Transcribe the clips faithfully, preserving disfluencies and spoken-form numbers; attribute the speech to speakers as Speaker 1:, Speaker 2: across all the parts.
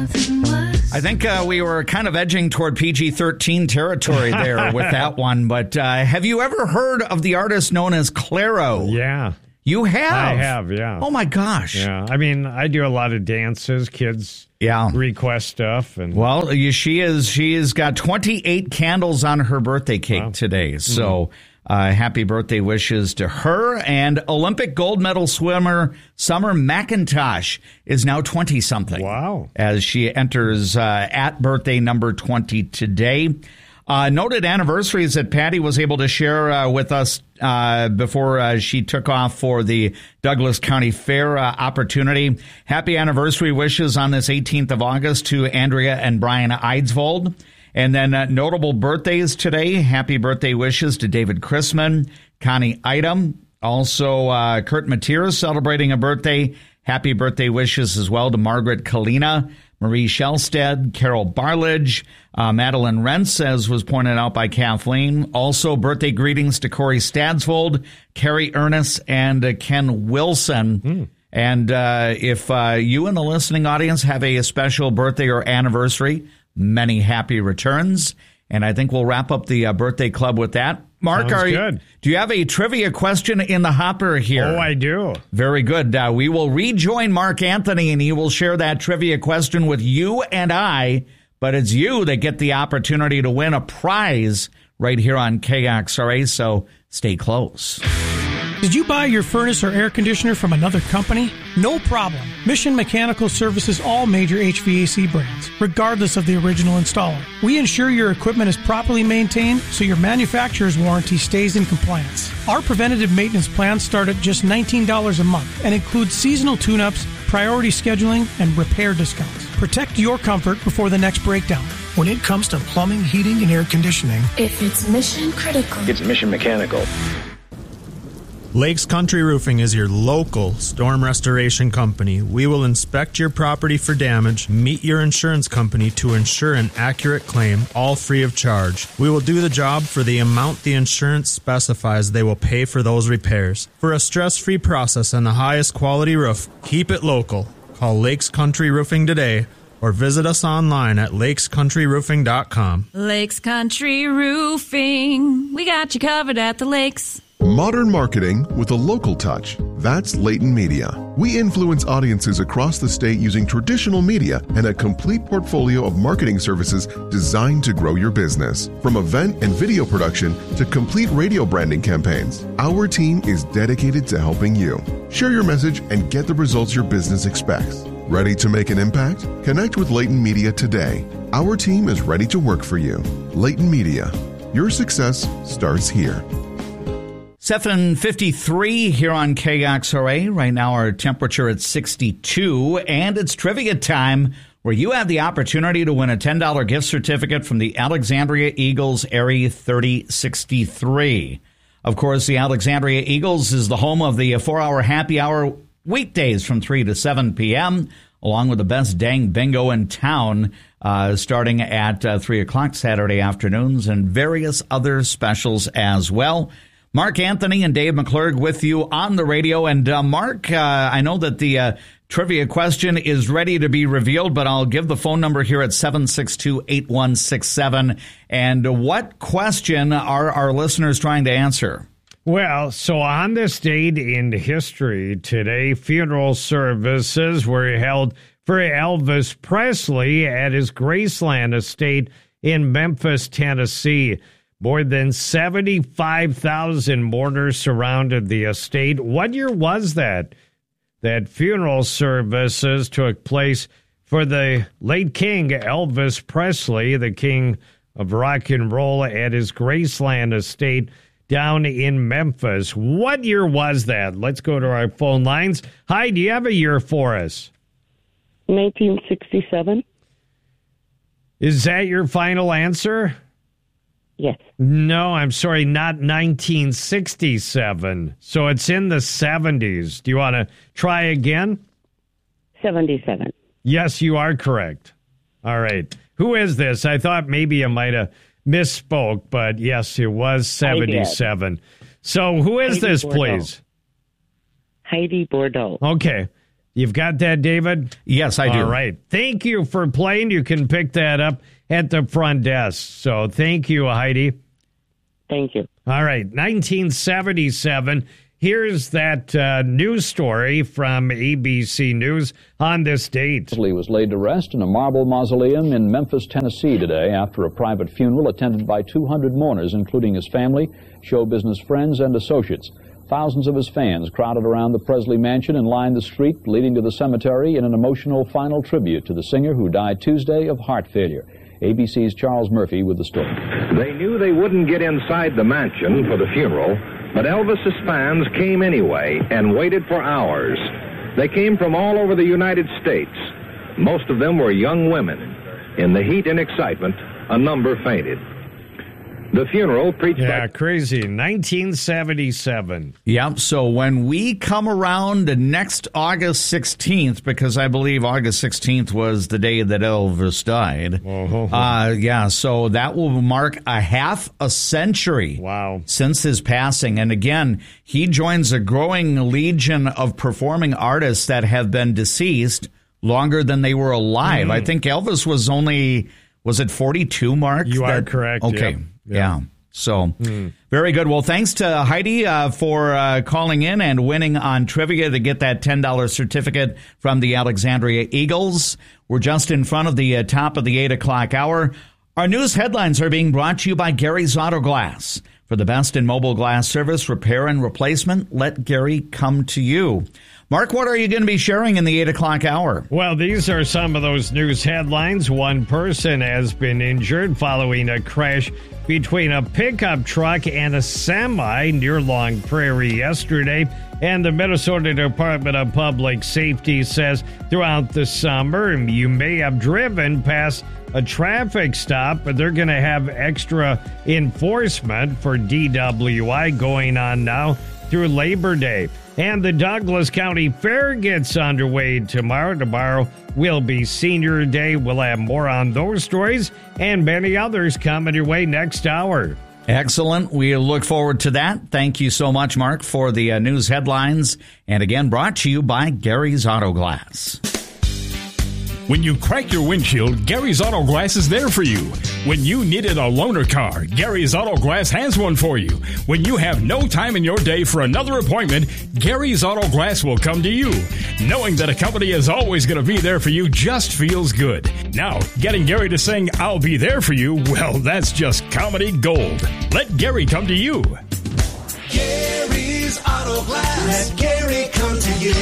Speaker 1: I think uh, we were kind of edging toward P G thirteen territory there with that one. But uh, have you ever heard of the artist known as Clairo?
Speaker 2: Yeah.
Speaker 1: You have?
Speaker 2: I have, yeah.
Speaker 1: Oh, my gosh.
Speaker 2: Yeah. I mean, I do a lot of dances. Kids
Speaker 1: yeah.
Speaker 2: request stuff. And
Speaker 1: Well, you, she is. She has got twenty-eight candles on her birthday cake
Speaker 2: wow.
Speaker 1: today. So
Speaker 2: Mm-hmm.
Speaker 1: uh, happy birthday wishes to her. And Olympic gold medal swimmer Summer McIntosh is now twenty-something.
Speaker 2: Wow.
Speaker 1: As she enters uh, at birthday number twenty today. Uh, noted anniversaries that Patty was able to share uh, with us uh, before uh, she took off for the Douglas County Fair uh, opportunity. Happy anniversary wishes on this eighteenth of August to Andrea and Brian Eidsvold. And then uh, notable birthdays today. Happy birthday wishes to David Chrisman, Connie Item. Also, uh, Kurt Mateer celebrating a birthday. Happy birthday wishes as well to Margaret Kalina, Marie Shellstead, Carol Barledge, uh, Madeline Rentz, as was pointed out by Kathleen. Also, birthday greetings to Corey Stadsvold, Carrie Ernest, and uh, Ken Wilson. Mm. And uh, if uh, you in the listening audience have a special birthday or anniversary, many happy returns. And I think we'll wrap up the uh, birthday club with that. Mark,
Speaker 2: Sounds
Speaker 1: are you,
Speaker 2: good.
Speaker 1: do you have a trivia question in the hopper here?
Speaker 2: Oh, I do.
Speaker 1: Very good. Uh, we will rejoin Mark Anthony, and he will share that trivia question with you and I. But it's you that get the opportunity to win a prize right here on K X R A, so stay close.
Speaker 3: Did you buy your furnace or air conditioner from another company? No problem. Mission Mechanical services all major H V A C brands, regardless of the original installer. We ensure your equipment is properly maintained so your manufacturer's warranty stays in compliance. Our preventative maintenance plans start at just nineteen dollars a month and include seasonal tune-ups, priority scheduling, and repair discounts. Protect your comfort before the next breakdown. When it comes to plumbing, heating, and air conditioning,
Speaker 4: if it's mission critical,
Speaker 5: it's Mission Mechanical.
Speaker 6: Lakes Country Roofing is your local storm restoration company. We will inspect your property for damage, meet your insurance company to ensure an accurate claim, all free of charge. We will do the job for the amount the insurance specifies they will pay for those repairs. For a stress-free process and the highest quality roof, keep it local. Call Lakes Country Roofing today or visit us online at lakes country roofing dot com.
Speaker 7: Lakes Country Roofing. We got you covered at the lakes.
Speaker 8: Modern marketing with a local touch. That's Leighton Media. We influence audiences across the state using traditional media and a complete portfolio of marketing services designed to grow your business. From event and video production to complete radio branding campaigns, our team is dedicated to helping you. Share your message and get the results your business expects. Ready to make an impact? Connect with Leighton Media today. Our team is ready to work for you. Leighton Media. Your success starts here.
Speaker 1: seven fifty-three here on K X R A. Right now our temperature at sixty-two, and it's trivia time where you have the opportunity to win a ten dollars gift certificate from the Alexandria Eagles Area thirty sixty-three. Of course, the Alexandria Eagles is the home of the four-hour happy hour weekdays from three to seven p.m., along with the best dang bingo in town, uh, starting at uh, three o'clock Saturday afternoons, and various other specials as well. Mark Anthony and Dave McClurg with you on the radio. And uh, Mark, uh, I know that the uh, trivia question is ready to be revealed, but I'll give the phone number here at seven six two, eight one six seven. And what question are our listeners trying to answer?
Speaker 2: Well, so on this date in history today, funeral services were held for Elvis Presley at his Graceland estate in Memphis, Tennessee. More than seventy-five thousand mourners surrounded the estate. What year was that? That funeral services took place for the late King Elvis Presley, the king of rock and roll, at his Graceland estate down in Memphis. What year was that? Let's go to our phone lines. Hi, do you have a year for us?
Speaker 9: nineteen sixty-seven.
Speaker 2: Is that your final answer?
Speaker 9: Yes.
Speaker 2: No, I'm sorry, not nineteen sixty-seven. So it's in the seventies. Do you want to try again?
Speaker 9: seventy-seven.
Speaker 2: Yes, you are correct. All right. Who is this? I thought maybe you might have misspoke, but yes, it was seventy-seven. So who is
Speaker 9: Heidi
Speaker 2: this,
Speaker 9: Bordeaux.
Speaker 2: please?
Speaker 9: Heidi Bordeaux.
Speaker 2: Okay. You've got that, David?
Speaker 1: Yes, I do.
Speaker 2: All right. Thank you for playing. You can pick that up at the front desk. So thank you, Heidi.
Speaker 9: Thank you.
Speaker 2: All right. nineteen seventy-seven. Here's that uh, news story from A B C News on this date.
Speaker 5: He was laid to rest in a marble mausoleum in Memphis, Tennessee today after a private funeral attended by two hundred mourners, including his family, show business friends, and associates. Thousands of his fans crowded around the Presley mansion and lined the street leading to the cemetery in an emotional final tribute to the singer who died Tuesday of heart failure. A B C's Charles Murphy with the story.
Speaker 10: They knew they wouldn't get inside the mansion for the funeral, but Elvis's fans came anyway and waited for hours. They came from all over the United States. Most of them were young women. In the heat and excitement, a number fainted. The funeral preached
Speaker 2: Yeah,
Speaker 10: by...
Speaker 2: crazy. nineteen seventy-seven.
Speaker 1: Yep. So when we come around to next August sixteenth, because I believe August sixteenth was the day that Elvis died.
Speaker 2: Oh,
Speaker 1: uh, yeah. So that will mark a half a century.
Speaker 2: Wow.
Speaker 1: Since his passing. And again, he joins a growing legion of performing artists that have been deceased longer than they were alive.
Speaker 2: Mm.
Speaker 1: I think Elvis was only, was it forty-two, Mark?
Speaker 2: You
Speaker 1: that,
Speaker 2: are correct.
Speaker 1: Okay.
Speaker 2: Yep.
Speaker 1: Yeah. So, mm. very good. Well, thanks to Heidi uh, for uh, calling in and winning on trivia to get that ten dollars certificate from the Alexandria Eagles. We're just in front of the uh, top of the eight o'clock hour. Our news headlines are being brought to you by Gary's Auto Glass. For the best in mobile glass service, repair, and replacement, let Gary come to you. Mark, what are you going to be sharing in the eight o'clock hour?
Speaker 2: Well, these are some of those news headlines. One person has been injured following a crash between a pickup truck and a semi near Long Prairie yesterday. And the Minnesota Department of Public Safety says throughout the summer, you may have driven past a traffic stop, but they're going to have extra enforcement for D W I going on now through Labor Day. And the Douglas County Fair gets underway tomorrow. Tomorrow will be Senior Day. We'll have more on those stories and many others coming your way next hour.
Speaker 1: Excellent. We look forward to that. Thank you so much, Mark, for the uh, news headlines. And again, brought to you by Gary's Auto Glass.
Speaker 11: When you crack your windshield, Gary's Auto Glass is there for you. When you needed a loaner car, Gary's Auto Glass has one for you. When you have no time in your day for another appointment, Gary's Auto Glass will come to you. Knowing that a company is always going to be there for you just feels good. Now, getting Gary to sing, "I'll be there for you," well, that's just comedy gold. Let Gary come to you.
Speaker 12: Gary's Auto Glass. Let Gary come to you.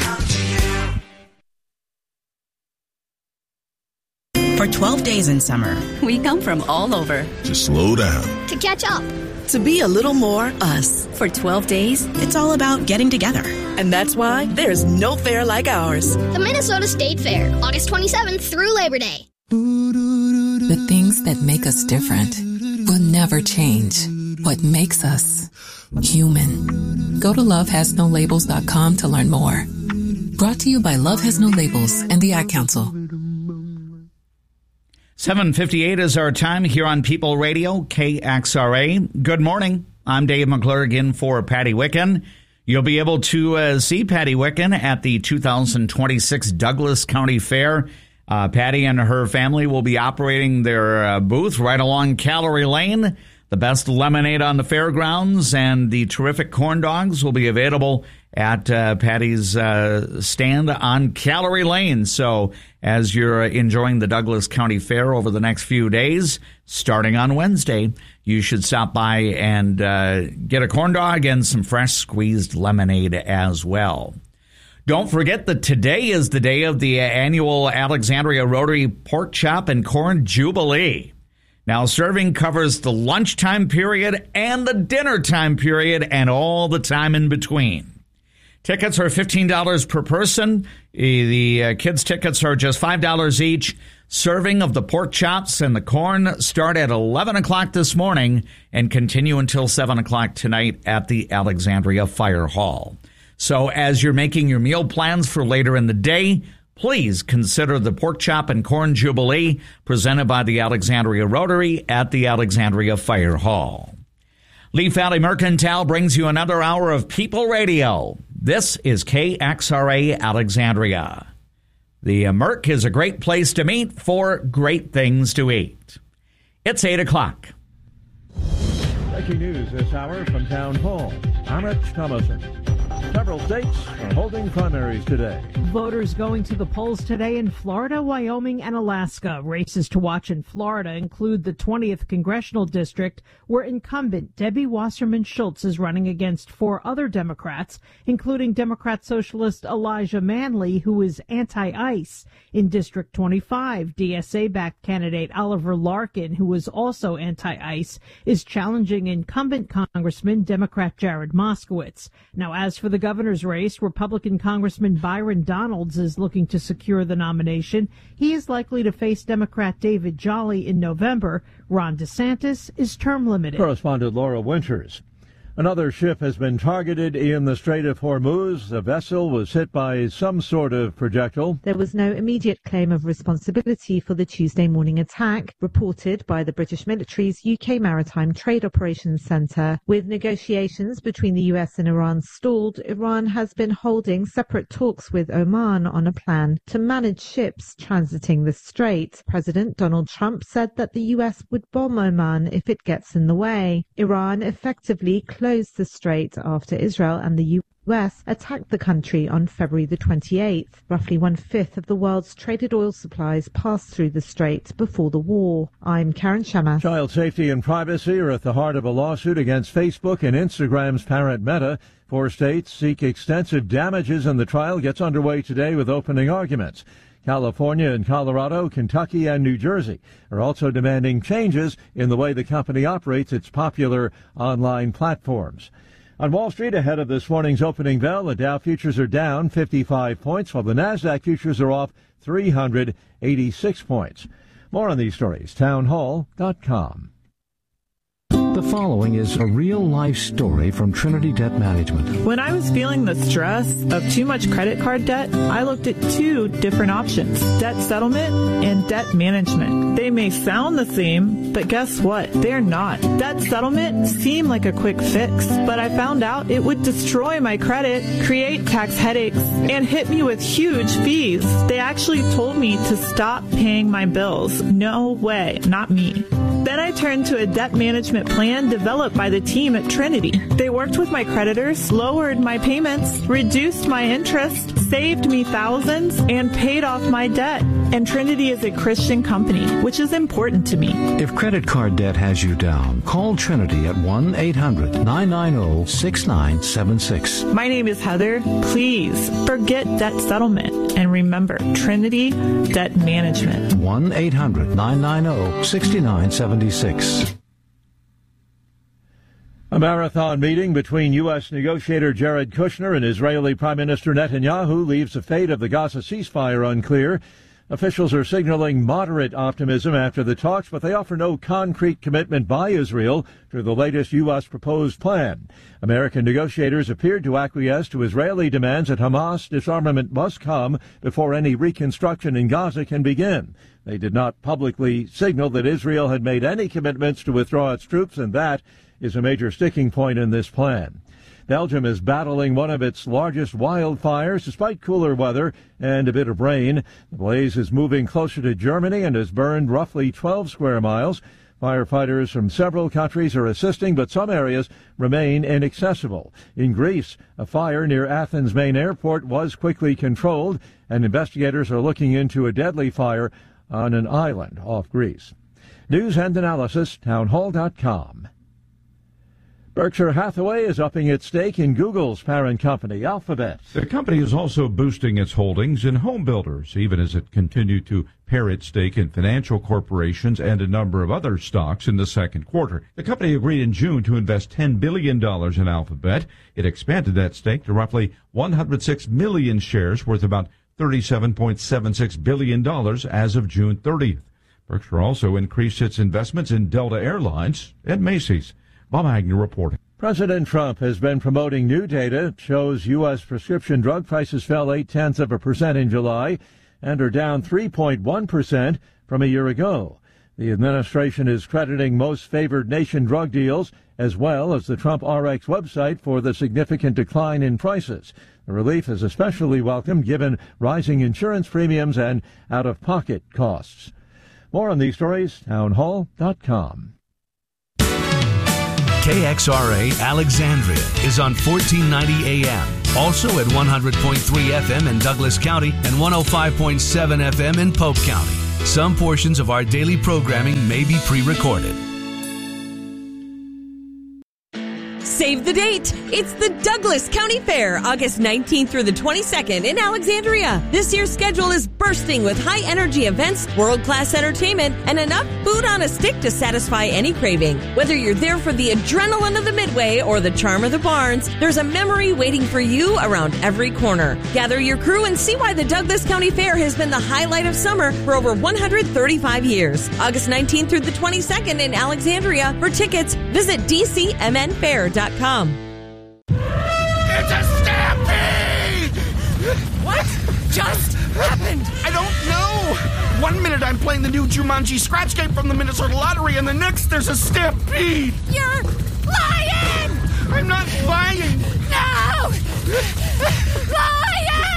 Speaker 13: For twelve days in summer,
Speaker 14: we come from all over.
Speaker 15: To slow down.
Speaker 16: To catch up.
Speaker 13: To be a little more us.
Speaker 14: For twelve days,
Speaker 13: it's all about getting together.
Speaker 17: And that's why there's no fair like ours.
Speaker 16: The Minnesota State Fair, August twenty-seventh through Labor Day.
Speaker 18: The things that make us different will never change. What makes us human. Go to love has no labels dot com to learn more. Brought to you by Love Has No Labels and the Ad Council.
Speaker 1: seven fifty-eight is our time here on People Radio, K X R A. Good morning. I'm Dave McClurg in for Patty Wicken. You'll be able to uh, see Patty Wicken at the two thousand twenty-six Douglas County Fair. Uh, Patty and her family will be operating their uh, booth right along Calorie Lane. The best lemonade on the fairgrounds and the terrific corn dogs will be available at uh, Patty's uh, stand on Calorie Lane. So as you're enjoying the Douglas County Fair over the next few days, starting on Wednesday, you should stop by and uh, get a corn dog and some fresh squeezed lemonade as well. Don't forget that today is the day of the annual Alexandria Rotary Pork Chop and Corn Jubilee. Now, serving covers the lunchtime period and the dinner time period and all the time in between. Tickets are fifteen dollars per person. The uh, kids' tickets are just five dollars each. Serving of the pork chops and the corn start at eleven o'clock this morning and continue until seven o'clock tonight at the Alexandria Fire Hall. So as you're making your meal plans for later in the day, please consider the Pork Chop and Corn Jubilee presented by the Alexandria Rotary at the Alexandria Fire Hall. Leaf Valley Mercantile brings you another hour of People Radio. This is K X R A Alexandria. The Merc is a great place to meet for great things to eat. It's eight o'clock.
Speaker 15: Breaking news this hour from Town Hall. I'm Rich Thomason. Several states are holding primaries today.
Speaker 19: Voters going to the polls today in Florida, Wyoming, and Alaska. Races to watch in Florida include the twentieth Congressional District, where incumbent Debbie Wasserman Schultz is running against four other Democrats, including Democrat Socialist Elijah Manley, who is anti-ICE. In District twenty-five, D S A-backed candidate Oliver Larkin, who is also anti-ICE, is challenging incumbent Congressman Democrat Jared Moskowitz. Now, as for the governor's race, Republican Congressman Byron Donalds is looking to secure the nomination. He is likely to face Democrat David Jolly in November. Ron DeSantis is term limited.
Speaker 15: Correspondent Laura Winters. Another ship has been targeted in the Strait of Hormuz. The vessel was hit by some sort of projectile.
Speaker 20: There was no immediate claim of responsibility for the Tuesday morning attack, reported by the British military's U K Maritime Trade Operations Centre. With negotiations between the U S and Iran stalled, Iran has been holding separate talks with Oman on a plan to manage ships transiting the strait. President Donald Trump said that the U S would bomb Oman if it gets in the way. Iran effectively closed the strait after Israel and the U S attacked the country on February the twenty-eighth. Roughly one-fifth of the world's traded oil supplies passed through the strait before the war. I'm Karen Shamas.
Speaker 15: Child safety and privacy are at the heart of a lawsuit against Facebook and Instagram's parent Meta. Four states seek extensive damages, and the trial gets underway today with opening arguments. California and Colorado, Kentucky, and New Jersey are also demanding changes in the way the company operates its popular online platforms. On Wall Street, ahead of this morning's opening bell, the Dow futures are down fifty-five points, while the Nasdaq futures are off three hundred eighty-six points. More on these stories, town hall dot com.
Speaker 21: The following is a real-life story from Trinity Debt Management.
Speaker 22: When I was feeling the stress of too much credit card debt, I looked at two different options, debt settlement and debt management. They may sound the same, but guess what? They're not. Debt settlement seemed like a quick fix, but I found out it would destroy my credit, create tax headaches, and hit me with huge fees. They actually told me to stop paying my bills. No way, not me. Then I turned to a debt management plan developed by the team at Trinity. They worked with my creditors, lowered my payments, reduced my interest, saved me thousands, and paid off my debt. And Trinity is a Christian company, which is important to me.
Speaker 21: If credit card debt has you down, call Trinity at one eight hundred nine nine zero six nine seven six.
Speaker 22: My name is Heather. Please forget debt settlement and remember Trinity Debt Management.
Speaker 21: one eight hundred nine nine zero six nine seven six.
Speaker 15: A marathon meeting between U S negotiator Jared Kushner and Israeli Prime Minister Netanyahu leaves the fate of the Gaza ceasefire unclear. Officials are signaling moderate optimism after the talks, but they offer no concrete commitment by Israel to the latest U S proposed plan. American negotiators appeared to acquiesce to Israeli demands that Hamas disarmament must come before any reconstruction in Gaza can begin. They did not publicly signal that Israel had made any commitments to withdraw its troops, and that is a major sticking point in this plan. Belgium is battling one of its largest wildfires despite cooler weather and a bit of rain. The blaze is moving closer to Germany and has burned roughly twelve square miles. Firefighters from several countries are assisting, but some areas remain inaccessible. In Greece, a fire near Athens' main airport was quickly controlled, and investigators are looking into a deadly fire on an island off Greece. News and analysis, town hall dot com. Berkshire Hathaway is upping its stake in Google's parent company, Alphabet.
Speaker 23: The company is also boosting its holdings in home builders, even as it continued to pare its stake in financial corporations and a number of other stocks in the second quarter. The company agreed in June to invest ten billion dollars in Alphabet. It expanded that stake to roughly one hundred six million shares, worth about thirty-seven point seven six billion dollars as of June thirtieth. Berkshire also increased its investments in Delta Airlines and Macy's. Bob Agnew reporting.
Speaker 15: President Trump has been promoting new data. It shows U S prescription drug prices fell eight-tenths of a percent in July and are down three point one percent from a year ago. The administration is crediting most favored nation drug deals, as well as the Trump R X website, for the significant decline in prices. The relief is especially welcome given rising insurance premiums and out-of-pocket costs. More on these stories, townhall dot com.
Speaker 3: K X R A Alexandria is on fourteen ninety A M, also at one hundred point three F M in Douglas County and one oh five point seven F M in Pope County. Some portions of our daily programming may be pre-recorded.
Speaker 4: Save the date. It's the Douglas County Fair, August nineteenth through the twenty-second in Alexandria. This year's schedule is bursting with high-energy events, world-class entertainment, and enough food on a stick to satisfy any craving. Whether you're there for the adrenaline of the Midway or the charm of the Barns, there's a memory waiting for you around every corner. Gather your crew and see why the Douglas County Fair has been the highlight of summer for over one hundred thirty-five years. August nineteenth through the twenty-second in Alexandria. For tickets, visit d c m n fair dot com.
Speaker 12: It's a stampede!
Speaker 6: What just happened?
Speaker 12: I don't know! One minute I'm playing the new Jumanji scratch game from the Minnesota Lottery, and the next there's a stampede!
Speaker 6: You're lying!
Speaker 12: I'm not lying!
Speaker 6: No! Lying!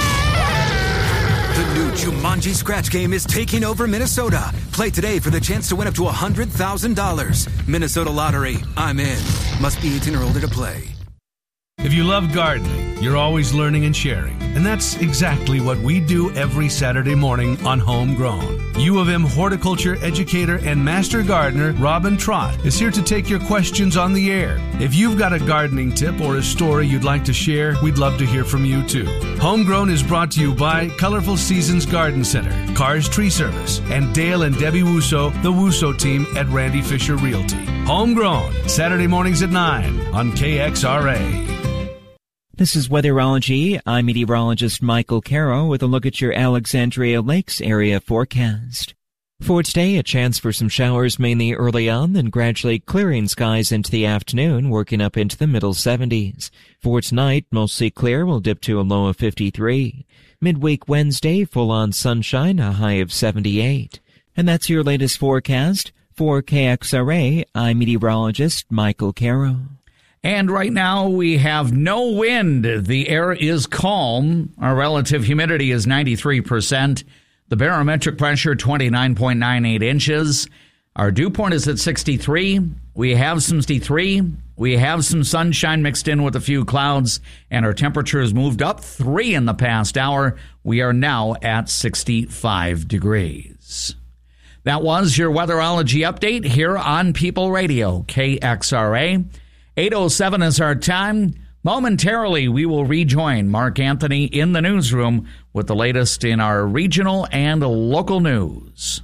Speaker 24: The new Jumanji scratch game is taking over Minnesota. Play today for the chance to win up to one hundred thousand dollars. Minnesota Lottery. I'm in. Must be eighteen or older to play.
Speaker 3: If you love gardening, you're always learning and sharing. And that's exactly what we do every Saturday morning on Homegrown. U of M horticulture educator and master gardener Robin Trott is here to take your questions on the air. If you've got a gardening tip or a story you'd like to share, we'd love to hear from you too. Homegrown is brought to you by Colorful Seasons Garden Center, Cars Tree Service, and Dale and Debbie Wusso, the Wusso team at Randy Fisher Realty. Homegrown, Saturday mornings at nine on K X R A.
Speaker 25: This is Weatherology. I'm meteorologist Michael Caro with a look at your Alexandria Lakes area forecast. For today, a chance for some showers mainly early on, then gradually clearing skies into the afternoon, working up into the middle seventies. For tonight, mostly clear, will dip to a low of fifty-three. Midweek Wednesday, full-on sunshine, a high of seventy-eight. And that's your latest forecast. For K X R A, I'm meteorologist Michael Caro.
Speaker 1: And right now we have no wind. The air is calm. Our relative humidity is ninety-three percent. The barometric pressure, twenty-nine point nine eight inches. Our dew point is at sixty-three. We have some sixty-three. We have some sunshine mixed in with a few clouds, and our temperature has moved up three in the past hour. We are now at sixty-five degrees. That was your weatherology update here on People Radio, K X R A. eight oh seven is our time. Momentarily, we will rejoin Mark Anthony in the newsroom with the latest in our regional and local news.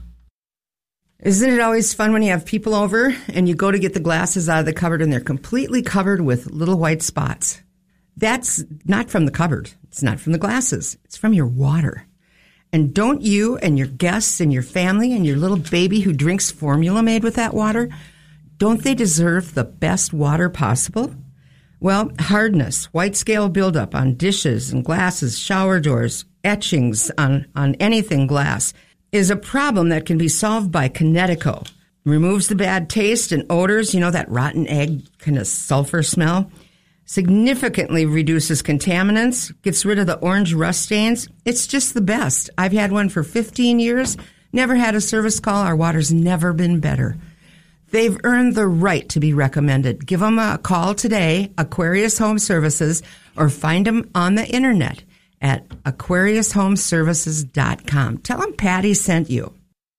Speaker 26: Isn't it always fun when you have people over and you go to get the glasses out of the cupboard and they're completely covered with little white spots? That's not from the cupboard. It's not from the glasses. It's from your water. And don't you and your guests and your family and your little baby who drinks formula made with that water, don't they deserve the best water possible? Well, hardness, white scale buildup on dishes and glasses, shower doors, etchings on, on anything glass is a problem that can be solved by Kinetico. Removes the bad taste and odors, you know, that rotten egg kind of sulfur smell. Significantly reduces contaminants, gets rid of the orange rust stains. It's just the best. I've had one for fifteen years, never had a service call. Our water's never been better. They've earned the right to be recommended. Give them a call today, Aquarius Home Services, or find them on the internet at aquarius home services dot com. Tell them Patty sent you.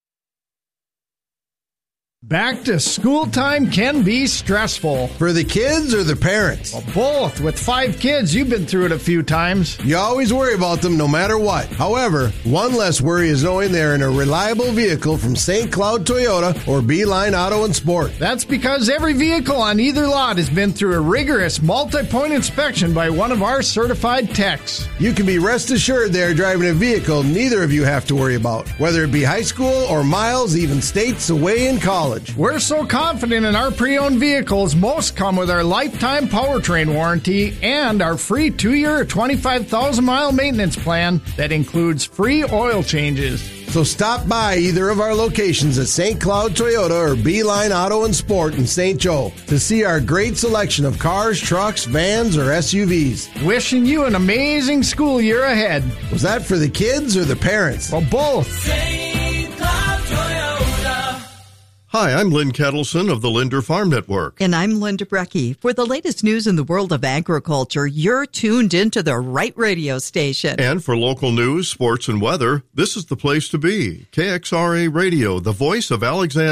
Speaker 27: Back to school time can be stressful.
Speaker 28: For the kids or the parents?
Speaker 27: Well, both. With five kids, you've been through it a few times.
Speaker 28: You always worry about them no matter what. However, one less worry is knowing they're in a reliable vehicle from Saint Cloud Toyota or Beeline Auto and Sport.
Speaker 27: That's because every vehicle on either lot has been through a rigorous multi-point inspection by one of our certified techs.
Speaker 28: You can be rest assured they are driving a vehicle neither of you have to worry about, whether it be high school or miles, even states away in college.
Speaker 27: We're so confident in our pre-owned vehicles, most come with our lifetime powertrain warranty and our free two-year, twenty-five thousand mile maintenance plan that includes free oil changes.
Speaker 28: So stop by either of our locations at Saint Cloud Toyota or Beeline Auto and Sport in Saint Joe to see our great selection of cars, trucks, vans, or S U Vs.
Speaker 27: Wishing you an amazing school year ahead.
Speaker 28: Was that for the kids or the parents?
Speaker 27: Well, both.
Speaker 2: Saint Cloud Toyota.
Speaker 5: Hi, I'm Lynn Kettleson of the Linder Farm Network.
Speaker 7: And I'm Linda Brecky. For the latest news in the world of agriculture, you're tuned into the right radio station.
Speaker 5: And for local news, sports, and weather, this is the place to be. K X R A Radio, the voice of Alexandria.